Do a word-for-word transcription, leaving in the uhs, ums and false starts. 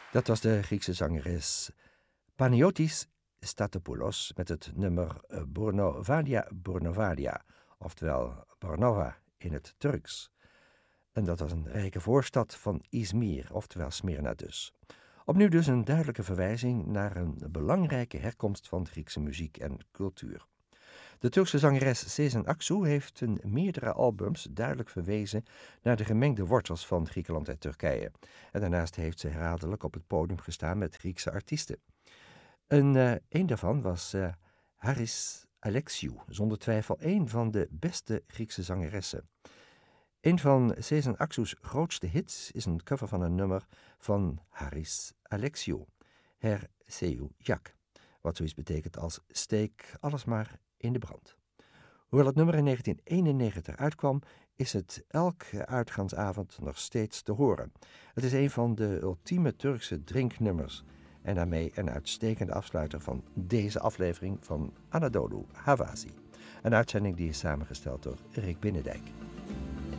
Dat was de Griekse zangeres Panagiotis Statopoulos met het nummer Bournovadia Bournovadia, oftewel Bornova in het Turks. En dat was een rijke voorstad van Izmir, oftewel Smyrna dus. Opnieuw dus een duidelijke verwijzing naar een belangrijke herkomst van Griekse muziek en cultuur. De Turkse zangeres Sezen Aksu heeft in meerdere albums duidelijk verwezen naar de gemengde wortels van Griekenland en Turkije. En daarnaast heeft ze herhaaldelijk op het podium gestaan met Griekse artiesten. En uh, een daarvan was uh, Haris Alexiou, zonder twijfel een van de beste Griekse zangeressen. Een van Sezen Aksu's grootste hits is een cover van een nummer van Haris Alexiou, Her Seu Jak, wat zoiets betekent als steek alles maar in de brand. Hoewel het nummer in negentien eenennegentig uitkwam, is het elke uitgaansavond nog steeds te horen. Het is een van de ultieme Turkse drinknummers en daarmee een uitstekende afsluiter van deze aflevering van Anadolu Havasi. Een uitzending die is samengesteld door Rick Binnendijk.